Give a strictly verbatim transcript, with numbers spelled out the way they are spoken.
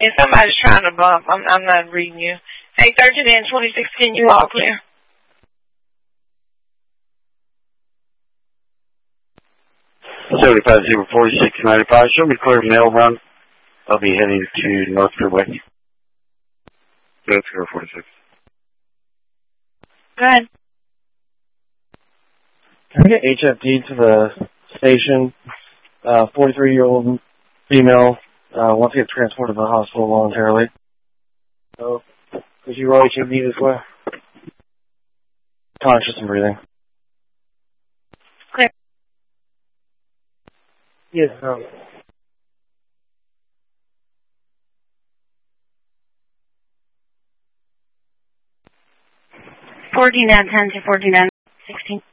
If somebody's trying to bump, I'm, I'm not reading you. Hey, thirteen and twenty-six, can you all clear? seventy-five zero forty-six ninety-five. Show me clear mail run. I'll be heading to North Freeway. That's zero forty-six. Go ahead. Can I get H F D to the station? Uh, forty-three-year-old female uh, wants to get transported to the hospital voluntarily. So, could you roll H F D this way? Conscious and breathing. Clear. Yes, um. fourteen down ten to fourteen down sixteen.